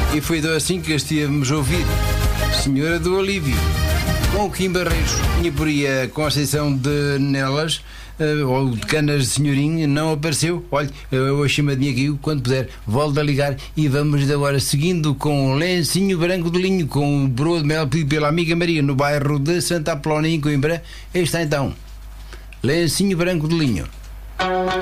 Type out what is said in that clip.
E foi assim que estivemos a ouvir Senhora do Alívio, com o Kim Barreiros. Tinha por aí a Conceição de Nelas, ou de Canas de Senhorinho, não apareceu. Olha, a chamadinha caiu. Quando puder, volta a ligar. E vamos agora seguindo com Lencinho Branco de Linho, com o broa de mel pedido pela amiga Maria, no bairro de Santa Apolónia, em Coimbra. Aí está então, Lencinho Branco de Linho.